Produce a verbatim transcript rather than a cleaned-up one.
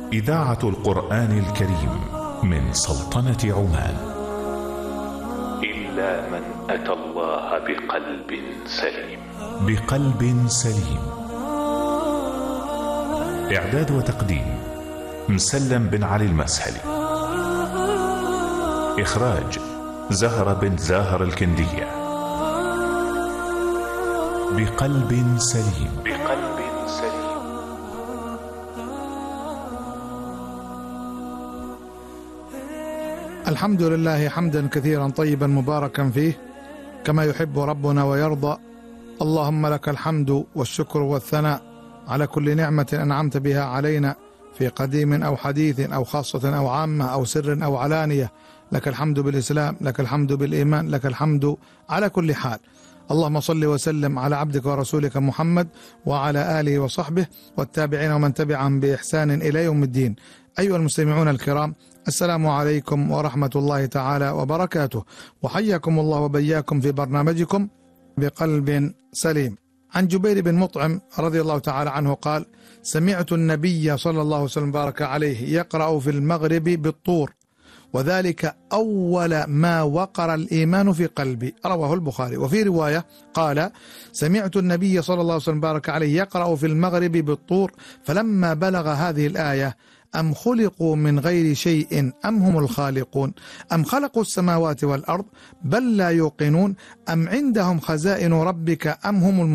إذاعة القرآن الكريم من سلطنة عمان. إلا من أتى الله بقلب سليم. بقلب سليم. إعداد وتقديم مسلم بن علي المسهلي. إخراج زهرة بن زاهر الكندية. بقلب سليم. بقلب سليم. الحمد لله حمدا كثيرا طيبا مباركا فيه كما يحب ربنا ويرضى. اللهم لك الحمد والشكر والثناء على كل نعمة أنعمت بها علينا في قديم أو حديث أو خاصة أو عامة أو سر أو علانية. لك الحمد بالإسلام، لك الحمد بالإيمان، لك الحمد على كل حال. اللهم صل وسلم على عبدك ورسولك محمد وعلى آله وصحبه والتابعين ومن تبعهم بإحسان إلى يوم الدين. أيها المستمعون الكرام، السلام عليكم ورحمة الله تعالى وبركاته، وحياكم الله وبياكم في برنامجكم بقلب سليم. عن جبير بن مطعم رضي الله تعالى عنه قال: سمعت النبي صلى الله عليه وسلم بارك عليه يقرأ في المغرب بالطور، وذلك أول ما وقر الإيمان في قلبي، رواه البخاري. وفي رواية قال: سمعت النبي صلى الله عليه وسلم بارك عليه يقرأ في المغرب بالطور، فلما بلغ هذه الآية: أم خلقوا من غير شيء أم هم الخالقون، أم خلقوا السماوات والأرض بل لا يوقنون، أم عندهم خزائن ربك أم هم